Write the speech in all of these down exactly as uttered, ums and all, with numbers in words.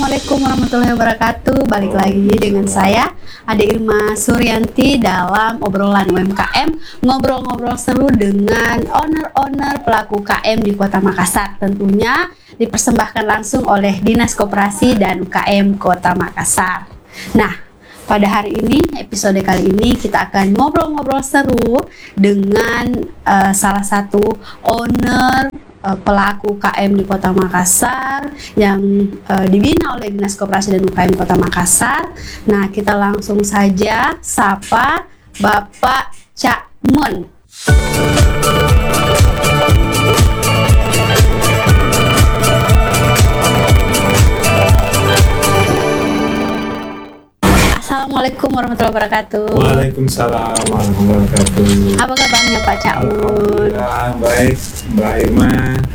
Assalamualaikum warahmatullahi wabarakatuh. Balik lagi dengan saya Ade Irma Suryanti dalam obrolan U M K M, ngobrol-ngobrol seru dengan owner-owner pelaku U K M di Kota Makassar. Tentunya dipersembahkan langsung oleh Dinas Koperasi dan U K M Kota Makassar. Nah, pada hari ini, episode kali ini kita akan ngobrol-ngobrol seru dengan uh, salah satu owner uh, pelaku U K M di Kota Makassar yang uh, dibina oleh Dinas Koperasi dan U K M Kota Makassar. Nah, kita langsung saja sapa Bapak Cak Mun. Assalamualaikum warahmatullahi wabarakatuh. Waalaikumsalam warahmatullahi wabarakatuh. Apa kabarnya Pak Cak Mun? Alhamdulillah baik, Mbak Irma.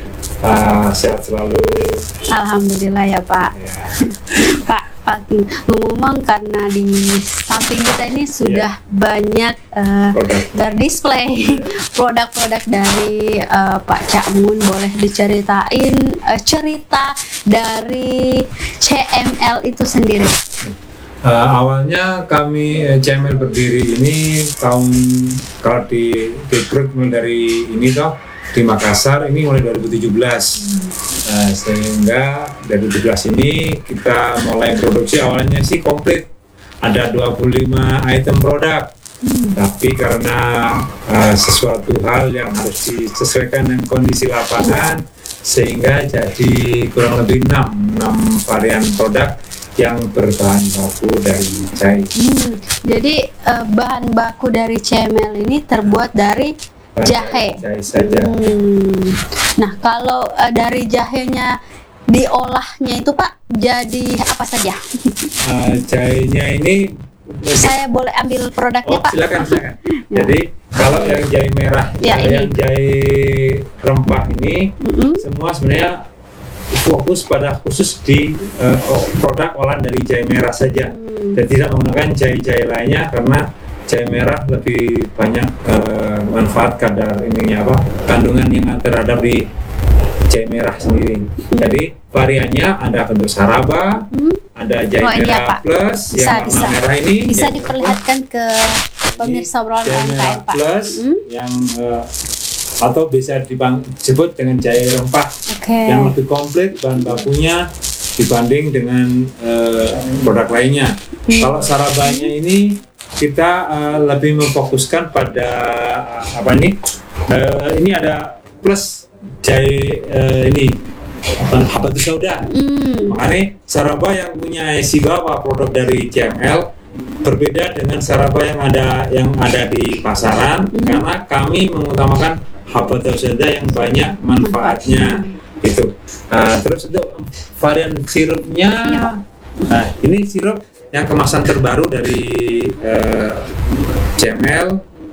Uh, sehat selalu. Alhamdulillah ya Pak. Ya. Pak, Pak ngomong karena di samping kita ini sudah Ya. banyak uh, Produk. berdisplay produk-produk dari uh, Pak Cak Mun. Boleh diceritain uh, cerita dari C M L itu sendiri? Uh, awalnya kami uh, C M L berdiri ini tahun kalau di direkrut mulai dari ini toh di Makassar ini mulai dua ribu tujuh belas. Uh, sehingga dari dua ribu tujuh belas ini kita mulai produksi awalnya sih komplit ada dua puluh lima item produk. Tapi karena uh, sesuatu hal yang harus disesuaikan dengan kondisi lapangan sehingga jadi kurang lebih enam varian produk yang berbahan baku dari jahe. Hmm, jadi uh, bahan baku dari C M L ini terbuat dari jahe. Jahe saja. Hmm. Nah, kalau uh, dari jahenya diolahnya itu Pak jadi apa saja? Uh, jahenya ini Saya boleh ambil produknya oh, Pak? silakan silakan. Jadi kalau yang jahe merah, Ya, kalau ini. yang jahe rempah ini Mm-mm. semua sebenarnya fokus pada khusus di uh, produk olahan dari jahe merah saja Hmm. dan tidak menggunakan jahe-jahe lainnya karena jahe merah lebih banyak uh, manfaat kadar ininya apa kandungan yang terhadap di jahe merah sendiri. Jadi variannya ada bentuk saraba, Hmm. ada jahe Oh, ini ya, merah Pak. plus Bisa, yang warna bisa. merah ini Bisa jahe diperlihatkan ke pemirsa obrolan jahe U M K M merah Pak. plus Hmm. yang uh, atau bisa disebut dengan jahe rempah Oke. yang lebih komplit bahan bakunya dibanding dengan uh, produk lainnya. Hmm. Kalau sarabanya ini kita uh, lebih memfokuskan pada uh, apa nih? Uh, ini ada plus jahe uh, ini habatus sauda. Hmm. Makanya saraba yang punya Sibawa produk dari C M L berbeda dengan saraba yang ada yang ada di pasaran Hmm. karena kami mengutamakan habatus sauda yang banyak manfaatnya gitu. Nah, terus itu varian sirupnya. Iya. Nah, ini sirup yang kemasan terbaru dari eh, C M L.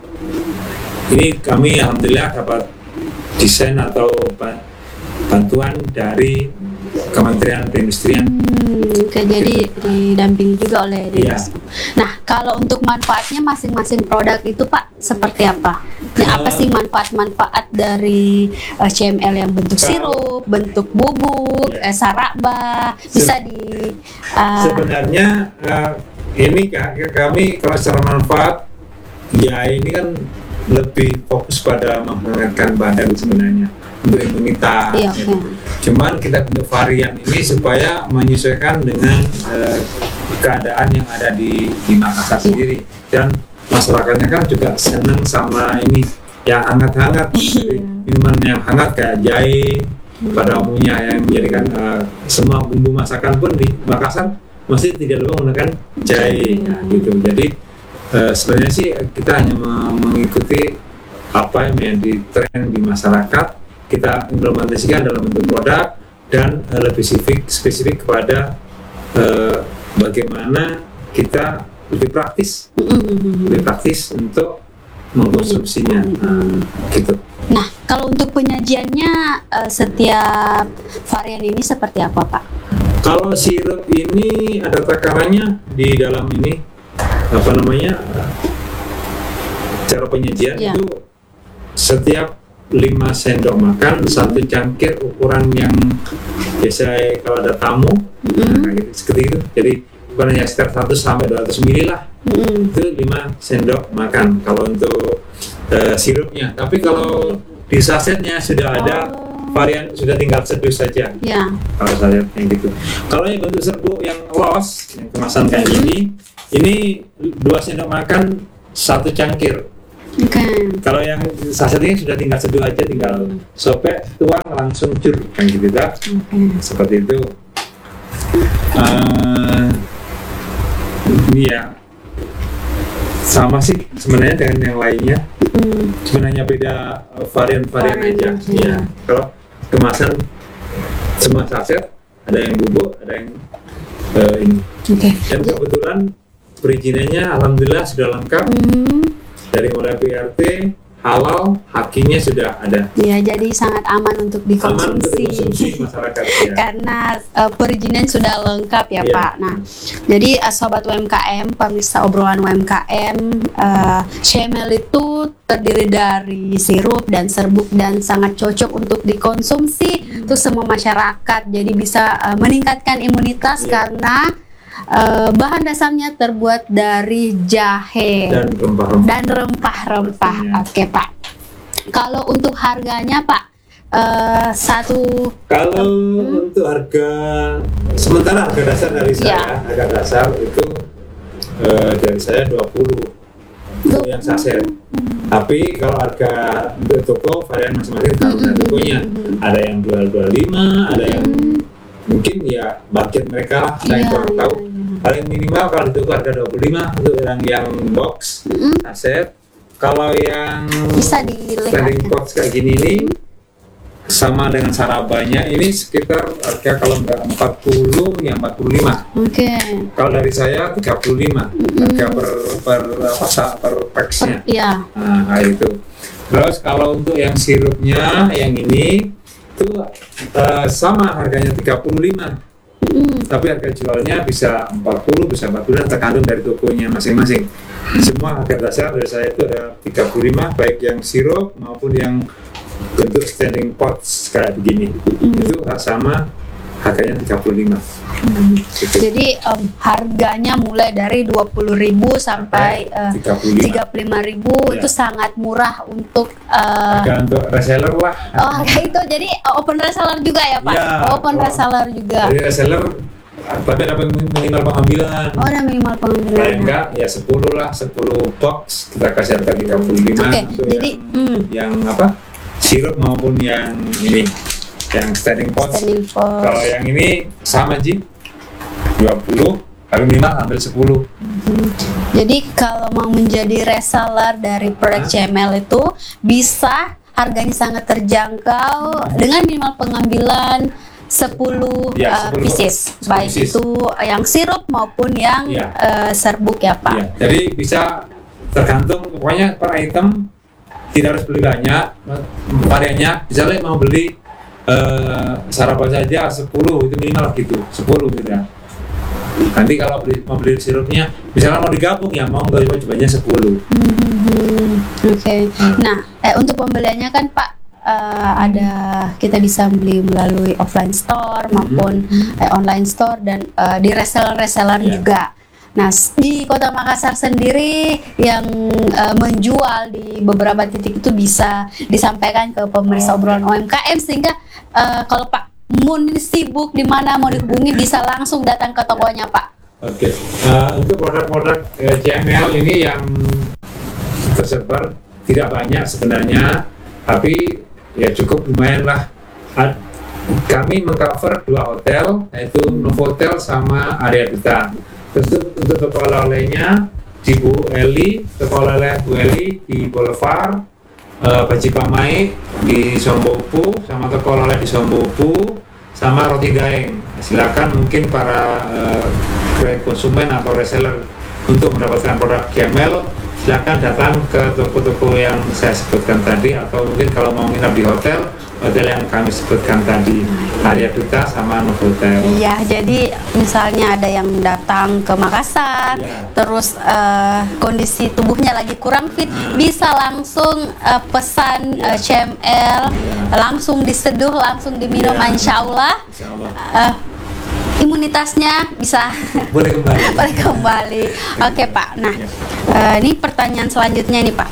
Ini kami alhamdulillah dapat desain atau ba- bantuan dari Kementerian Perindustrian. Hmm, oke, jadi didampingi juga oleh Dinas. Iya. Nah, kalau untuk manfaatnya masing-masing produk itu Pak seperti apa? Nah, apa Eh, sih manfaat-manfaat dari uh, C M L yang bentuk sirup, Kalau- bentuk bubuk, Iya. eh, saraba, bisa di uh, Sebenarnya eh, ini Kak, kami kalau secara manfaat ya ini kan lebih fokus pada menghangatkan badan sebenarnya untuk imunitas. Iya, gitu. oke. Cuman kita bentuk varian ini supaya menyesuaikan dengan eh, keadaan yang ada di, di Makassar Iya. sendiri dan masyarakatnya kan juga senang sama ini yang hangat-hangat. Jadi, minuman yang hangat kayak jahe pada umumnya yang menjadikan eh, semua bumbu masakan pun di Makassar masih tidak lupa menggunakan jahe. Nah, gitu. Jadi eh, sebenarnya sih kita hanya me- mengikuti apa yang menjadi tren di masyarakat, kita implementasikan dalam bentuk produk dan eh, lebih spesifik, spesifik kepada eh, bagaimana kita lebih praktis, lebih praktis untuk mengkonsumsinya, nah, gitu. Nah, kalau untuk penyajiannya eh, setiap varian ini seperti apa Pak? Kalau sirup ini ada takarannya di dalam ini apa namanya cara penyajian Ya. itu setiap lima sendok makan satu cangkir ukuran yang biasa kalau ada tamu, nah, kayak gitu. Jadi bukan hanya sekitar seratus sampai dua ratus mili lah. Mm-mm. Itu lima sendok makan kalau untuk uh, sirupnya. Tapi kalau di sasetnya sudah ada varian, sudah tinggal seduh saja. Ya. Kalau saya lihat yang gitu. Kalau yang bentuk serbuk yang los, yang kemasan kayak gini, ini dua sendok makan satu cangkir. Oke. Okay. Kalau yang saset ini sudah tinggal seduh aja, tinggal sopek, tuang, langsung cur, kayak gitu kan. Okay. Seperti itu. Uh, ini ya sama sih sebenarnya dengan yang lainnya. Mm. Sebenarnya beda varian-varian aja. Ya. Kalau kemasan semua saset, ada yang bubuk, ada yang uh, ini. Oke. Okay. Dan kebetulan perizinannya alhamdulillah sudah lengkap. Mm. Dari mulai P R T, halal, hakinya sudah ada. Ya, jadi sangat aman untuk dikonsumsi. Aman untuk dikonsumsi masyarakat. Ya. Karena uh, perizinan sudah lengkap ya, Ya. Pak. Nah, jadi uh, sobat U M K M, pemirsa obrolan U M K M, uh, Shemel itu terdiri dari sirup dan serbuk dan sangat cocok untuk dikonsumsi untuk semua masyarakat. Jadi bisa uh, meningkatkan imunitas Ya. karena uh, bahan dasarnya terbuat dari jahe Dan rempah-rempah. dan rempah-rempah. Pastinya. Oke, Pak. Kalau untuk harganya, Pak, eh, satu Kalau untuk harga, sementara harga dasar dari saya, Ya. harga dasar itu eh, dari saya dua puluh untuk yang saset. Tapi kalau harga untuk toko varian masing-masing tergantung tokonya. Ada yang jual dua puluh lima, ada yang mungkin ya budget mereka lah, saya Iya, kurang iya, tahu. iya. Paling minimal kalau di toko harga dua puluh lima untuk yang yang box saset. Kalau yang bisa dilihat. standing box kayak gini ini sama dengan sarabanya ini sekitar harga kalau nggak empat puluh ya empat puluh lima. Oke. Kalau dari saya tiga puluh lima harga per per apa sa- per packsnya. Iya. Nah, kayak itu. Terus kalau untuk yang sirupnya yang ini itu eh, sama harganya tiga puluh lima. Mm. Tapi harga jualnya bisa empat puluh, bisa empat puluh tergantung dari tokonya masing-masing. Semua harga dasar dari saya itu ada tiga puluh lima, baik yang sirup maupun yang bentuk standing pots kayak begini. Itu sama harganya tiga puluh lima. Mm. Gitu. Jadi em, harganya mulai dari dua puluh ribu sampai eh, tiga puluh lima. tiga puluh lima ribu. Ya. Itu sangat murah untuk eh, Harga untuk reseller lah. oh, kayak itu. Jadi eh, open reseller juga ya, Pak? Ya, Open oh. reseller juga. Dari reseller tapi ada minimal pengambilan. Oh, ada minimal Kalau pengambilan. enggak ya sepuluh lah, sepuluh box kita kasih harga tiga puluh lima. Oke, Untuk jadi yang, hmm, yang apa? Sirup maupun yang ini yang standing pots. standing for Kalau yang ini sama Ji dua puluh, tapi minimal ambil sepuluh. Jadi kalau mau menjadi reseller dari produk C M L itu bisa harganya sangat terjangkau dengan minimal pengambilan sepuluh Ya, uh, sepuluh pieces, sepuluh baik pieces. itu yang sirup maupun yang Ya. uh, serbuk ya, Pak. Iya, jadi bisa tergantung pokoknya per item tidak harus beli banyak variannya. Misalnya mau beli eh, sarapan saja sepuluh itu minimal gitu, sepuluh gitu ya. Nanti kalau beli, mau beli sirupnya misalnya mau digabung ya mau nggak coba-cobanya sepuluh. Hmm, Oke. Nah, eh, untuk pembeliannya kan Pak eh, ada kita bisa beli melalui offline store maupun eh, online store dan eh, di reseller-reseller Iya. juga. Nah, s- di Kota Makassar sendiri yang eh, menjual di beberapa titik itu bisa disampaikan ke pemirsa Oh, obrolan U M K M sehingga eh, kalau Pak Mun sibuk di mana mau dihubungi bisa langsung datang ke tokonya, Pak. Oke, Eh, untuk produk-produk eh, C M L ini yang tersebar tidak banyak sebenarnya, tapi ya cukup lumayan lah. Ad- Kami mengcover dua hotel, yaitu Novotel sama Area Duta. Terus untuk toko oleh-olehnya di Bu Eli, toko oleh Bu Eli di Boulevard, eh, Baji Pamai di Sombopu, sama toko oleh di Sombopu, sama Roti Daeng. Silakan mungkin para eh, konsumen atau reseller untuk mendapatkan produk C M L, silakan datang ke toko-toko yang saya sebutkan tadi, atau mungkin kalau mau nginap di hotel, hotel yang kami sebutkan tadi, Area Duta sama Novotel. Iya, jadi misalnya ada yang datang ke Makassar, Iya. terus eh, kondisi tubuhnya lagi kurang fit, bisa langsung eh, pesan Iya. eh, C M L, Iya. langsung diseduh, langsung diminum, Iya. insya Allah. Insya Allah. eh, imunitasnya bisa boleh kembali. boleh kembali. Oke Pak. Nah, uh, ini pertanyaan selanjutnya nih Pak.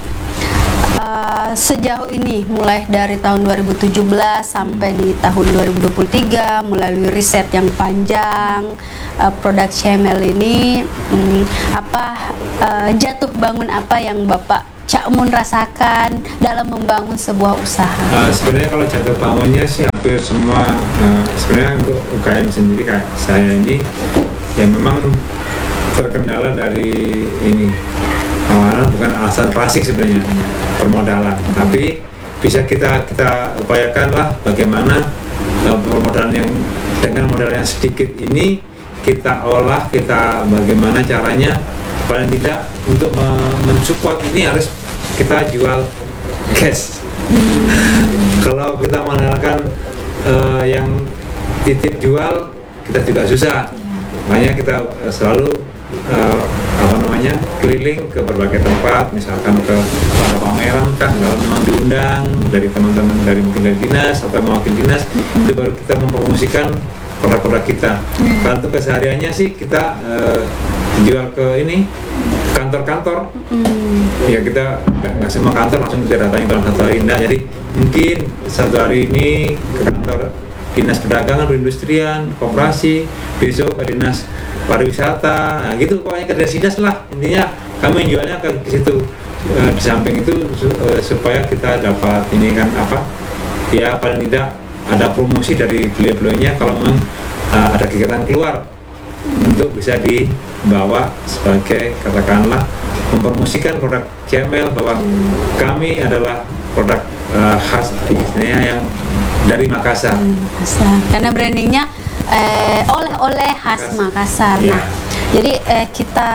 Uh, sejauh ini mulai dari tahun dua ribu tujuh belas sampai di tahun dua ribu dua puluh tiga melalui riset yang panjang uh, produk C M L ini, um, apa uh, jatuh bangun apa yang Bapak Cak Mun rasakan dalam membangun sebuah usaha? Uh, sebenarnya kalau jatuh bangunnya sih hampir semua, uh, sebenarnya untuk U K M sendiri kayak saya ini ya memang terkendala dari ini, awalnya bukan alasan klasik sebenarnya permodalan, tapi bisa kita kita upayakanlah bagaimana uh, permodalan yang dengan modal yang sedikit ini kita olah, kita bagaimana caranya paling tidak untuk mensupport ini harus kita jual cash. Hmm. Kalau kita mengandalkan uh, yang titip jual, kita juga susah. Makanya kita uh, selalu uh, apa namanya keliling ke berbagai tempat, misalkan ke para pameran kan, kalau memang diundang dari teman-teman dari mungkin dari dinas atau mewakili dinas, hmm. itu baru kita mempromosikan produk-produk kita. Hmm. Kalau untuk kesehariannya sih kita uh, jual ke ini kantor-kantor. Hmm. Ya kita nggak semua kantor langsung kita datangin dalam satu hari, nah, jadi mungkin satu hari ini ke kantor dinas perdagangan, perindustrian, koperasi, besok ke dinas pariwisata, nah gitu pokoknya ke dinas lah, intinya kami jualnya ke situ. E, di samping itu e, supaya kita dapat ini kan apa ya paling tidak ada promosi dari beliau-beliaunya kalau memang e, ada kegiatan keluar untuk bisa dibawa sebagai katakanlah mempromosikan produk C M L bahwa kami adalah produk uh, khas istilahnya yang dari Makassar. Hmm, Makassar. Karena brandingnya eh, oleh-oleh khas Makassar. Ya. Nah, jadi eh, kita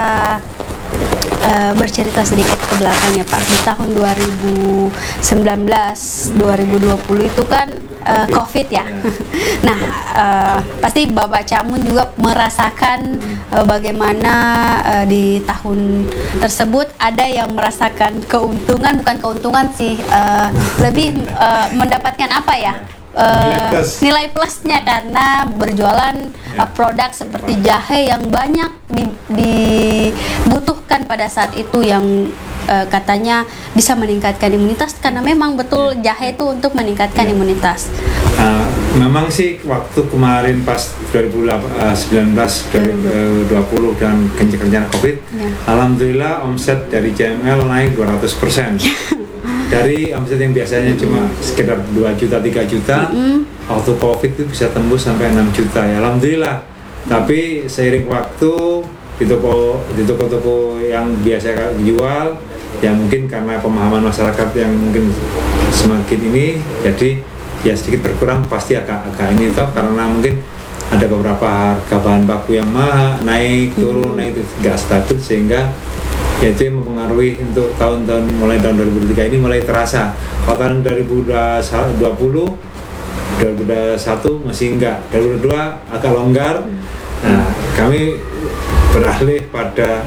eh, bercerita sedikit ke belakang ya Pak. Di tahun dua ribu sembilan belas dua ribu dua puluh itu kan uh, COVID ya. Nah, uh, pasti Bapak Cak Mun juga merasakan uh, bagaimana uh, di tahun tersebut ada yang merasakan keuntungan, bukan keuntungan sih, uh, lebih uh, mendapatkan apa ya? Uh, nilai, plus. nilai plusnya karena berjualan uh, produk seperti jahe yang banyak di- dibutuhkan pada saat itu, yang uh, katanya bisa meningkatkan imunitas, karena memang betul jahe itu untuk meningkatkan ya. imunitas. Uh, memang sih waktu kemarin pas dua ribu sembilan belas dua ribu dua puluh dan kencang-kencang COVID, ya. Alhamdulillah omset dari C M L naik dua ratus persen. Dari omset yang biasanya cuma sekitar dua juta, tiga juta, mm-hmm. waktu COVID itu bisa tembus sampai enam juta ya, alhamdulillah. Tapi seiring waktu di toko di toko-toko yang biasa dijual, ya mungkin karena pemahaman masyarakat yang mungkin semakin ini, jadi ya sedikit berkurang, pasti agak-agak ini toh, karena mungkin ada beberapa harga bahan baku yang mahal, naik turun, mm-hmm. naik itu tidak stabil, sehingga ya itu yang mempengaruhi untuk tahun-tahun mulai tahun dua ribu dua puluh tiga ini mulai terasa. Kalau tahun dua ribu dua puluh, dua ribu dua puluh satu masih enggak, dua ribu dua puluh dua agak longgar. Nah, kami beralih pada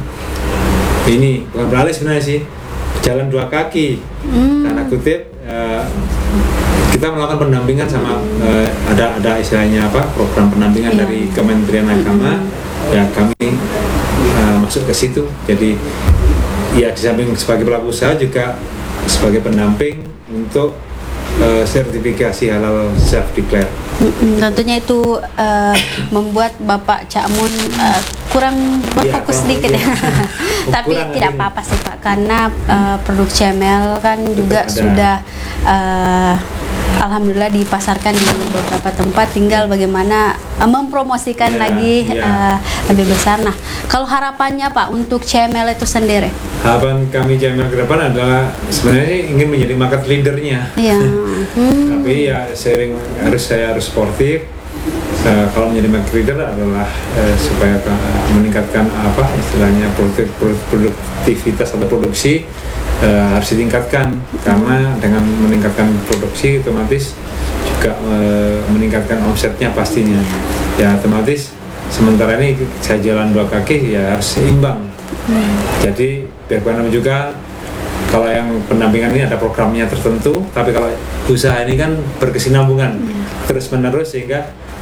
ini, bukan beralih sebenarnya sih, jalan dua kaki. Tanda kutip, uh, kita melakukan pendampingan sama uh, ada ada istilahnya apa, program pendampingan yeah. dari Kementerian Agama. Ya kami uh, masuk ke situ, jadi ya di samping sebagai pelaku usaha juga sebagai pendamping untuk uh, sertifikasi halal self declare. Mm-mm, tentunya itu uh, membuat Bapak Cak Mun uh, kurang berfokus ya, sedikit ya, tapi tidak apa-apa sih Pak, karena uh, produk C M L kan juga ada. Sudah uh, alhamdulillah dipasarkan di beberapa tempat, tinggal bagaimana uh, mempromosikan yeah, lagi yeah. Uh, lebih besar. Nah, kalau harapannya Pak untuk C M L itu sendiri? Harapan kami C M L ke depan adalah sebenarnya ingin menjadi market leadernya. Yeah. hmm. Tapi ya sering harus saya harus sportif. Uh, kalau menjadi market leader adalah uh, supaya uh, meningkatkan apa istilahnya produktif, produktivitas atau produksi. Uh, harus ditingkatkan, karena dengan meningkatkan produksi otomatis juga uh, meningkatkan omsetnya pastinya. Ya otomatis sementara ini saya jalan dua kaki ya harus seimbang. Hmm. Jadi biar juga kalau yang pendampingan ini ada programnya tertentu, tapi kalau usaha ini kan berkesinambungan hmm. terus menerus, sehingga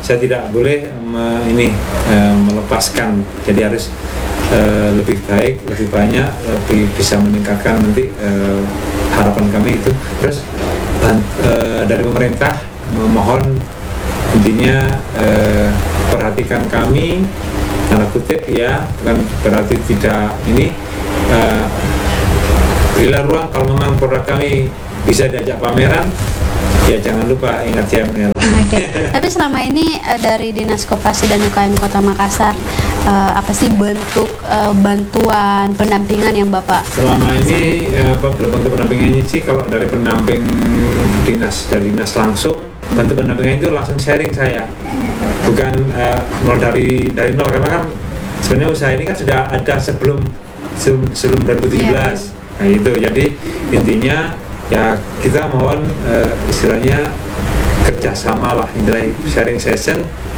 saya tidak boleh me, ini uh, melepaskan. Jadi harus uh, lebih baik, lebih banyak, lebih bisa meningkatkan nanti uh, harapan kami itu. Terus uh, dari pemerintah memohon intinya uh, perhatikan kami, tanda kutip ya, bukan berarti tidak ini. Uh, berilah ruang kalau memang produk kami bisa diajak pameran, ya jangan lupa ingat C M L. Oke. Tapi selama ini uh, dari Dinas Koperasi dan U K M Kota Makassar, uh, apa sih bentuk uh, bantuan pendampingan yang Bapak? Selama ini uh, bentuk pendampingannya sih kalau dari pendamping dinas dari dinas langsung, bentuk pendampingan itu langsung sharing saya, bukan uh, nol dari dari nol, karena kan sebenarnya usaha ini kan sudah ada sebelum sebelum, sebelum dua ribu tujuh belas. Yeah. Nah itu, jadi intinya ya kita mohon uh, istilahnya kerjasama lah, nilai sharing session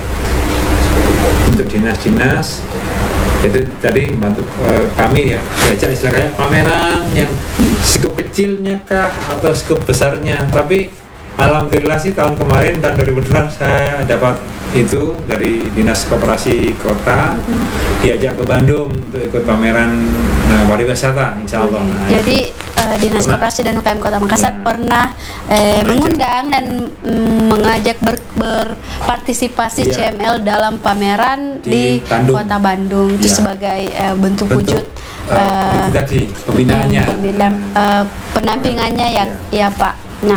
untuk dinas-dinas. Itu tadi membantu uh, kami ya, diajak istilahnya pameran yang skup kecilnya kah atau skup besarnya. Tapi alhamdulillah sih tahun kemarin, tahun dua ribu dua belas saya dapat itu dari Dinas Koperasi Kota, diajak ke Bandung untuk ikut pameran nah, pariwisata, insya Allah. Nah, jadi uh, Dinas Koperasi dan U K M Kota Makassar ya. pernah eh, mengundang dan mm, mengajak ber, berpartisipasi ya. C M L dalam pameran di, di Kota Bandung, itu ya. sebagai uh, bentuk, bentuk wujud uh, tadi pembinaannya, uh, pendampingannya ya, ya, ya Pak. Nah.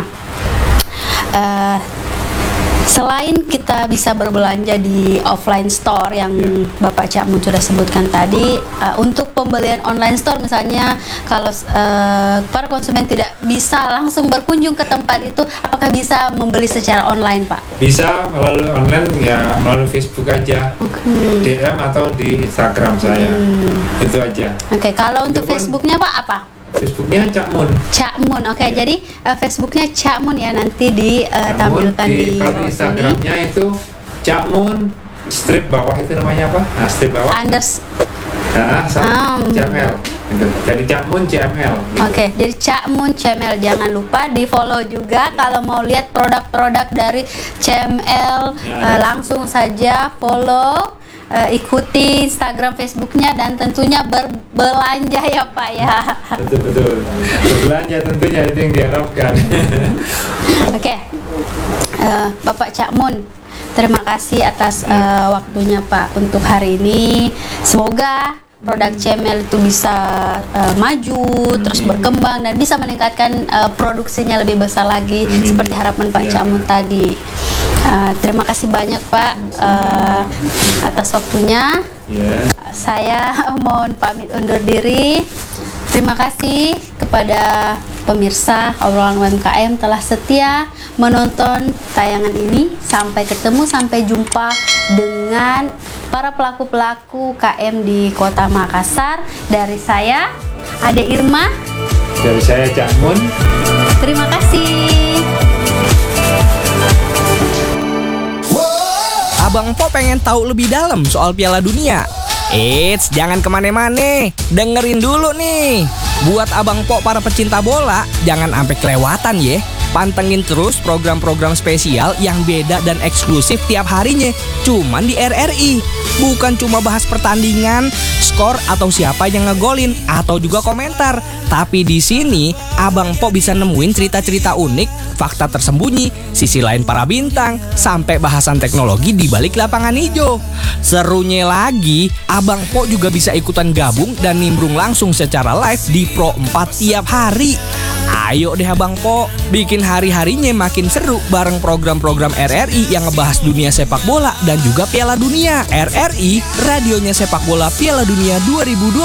Uh, Selain kita bisa berbelanja di offline store yang yeah. Bapak Cak Mun sudah sebutkan tadi, uh, untuk pembelian online store misalnya, kalau uh, para konsumen tidak bisa langsung berkunjung ke tempat itu, apakah bisa membeli secara online, Pak? Bisa melalui online, ya melalui Facebook aja, okay. D M atau di Instagram saya, hmm. itu aja. Oke, okay. Kalau untuk Itu Facebooknya Pak apa? Facebooknya Cak Mun. Cak Mun, oke. Okay. Ya. Jadi uh, Facebooknya Cak Mun ya, nanti ditampilkan uh, di, di kalau Instagramnya ini. Itu Cak Mun strip bawah itu namanya apa? Nah, strip bawah. Anders. Nah, sama um. C M L. Jadi Cak Mun C M L. Gitu. Oke, okay. Jadi Cak Mun C M L, jangan lupa di follow juga kalau mau lihat produk-produk dari C M L, ya, uh, langsung saja follow. Uh, ikuti Instagram, Facebooknya, dan tentunya berbelanja ya Pak ya. Betul betul. Berbelanja tentunya itu yang diharapkan. Oke, okay. uh, Bapak Cak Mun, terima kasih atas uh, waktunya Pak untuk hari ini. Semoga produk C M L itu bisa uh, maju, terus berkembang dan bisa meningkatkan uh, produksinya lebih besar lagi, hmm. seperti harapan Pak Cak Mun tadi. Uh, terima kasih banyak Pak uh, atas waktunya. Yeah. Saya mohon pamit undur diri. Terima kasih kepada pemirsa obrolan U M K M telah setia menonton tayangan ini. Sampai ketemu, sampai jumpa dengan para pelaku-pelaku K M di Kota Makassar. Dari saya, Ade Irma. Dari saya, Cak Mun. Terima kasih. Abang Po pengen tahu lebih dalam soal Piala Dunia? Eits, jangan kemana-mana, dengerin dulu nih. Buat Abang Po para pecinta bola, jangan sampai kelewatan ya. Pantengin terus program-program spesial yang beda dan eksklusif tiap harinya, cuman di R R I. Bukan cuma bahas pertandingan, skor atau siapa yang ngegolin, atau juga komentar. Tapi di sini Abang Po bisa nemuin cerita-cerita unik, fakta tersembunyi, sisi lain para bintang, sampai bahasan teknologi di balik lapangan hijau. Serunya lagi, Abang Po juga bisa ikutan gabung dan nimbrung langsung secara live di Pro empat tiap hari. Ayo deh Abang Po, bikin hari-harinya makin seru bareng program-program R R I yang ngebahas dunia sepak bola dan juga Piala Dunia. R R I, radionya sepak bola Piala Dunia dua ribu dua puluh